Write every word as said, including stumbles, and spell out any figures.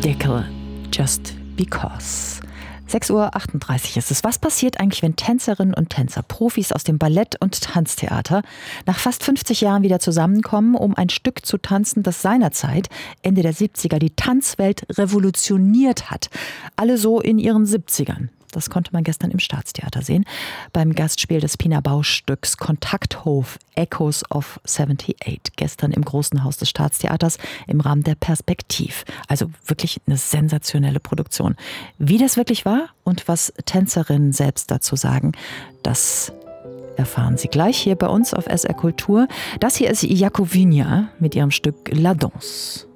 Deckel, Just Because. sechs Uhr achtunddreißig ist es. Was passiert eigentlich, wenn Tänzerinnen und Tänzer, Profis aus dem Ballett- und Tanztheater, nach fast fünfzig Jahren wieder zusammenkommen, um ein Stück zu tanzen, das seinerzeit, Ende der siebziger, die Tanzwelt revolutioniert hat? Alle so in ihren siebzigern. Das konnte man gestern im Staatstheater sehen, beim Gastspiel des Pina Bausch-Stücks Kontakthof Echoes of achtundsiebzig, gestern im Großen Haus des Staatstheaters im Rahmen der Perspektiv. Also wirklich eine sensationelle Produktion. Wie das wirklich war und was Tänzerinnen selbst dazu sagen, das erfahren Sie gleich hier bei uns auf S R Kultur. Das hier ist Jakowinia mit ihrem Stück La Danse.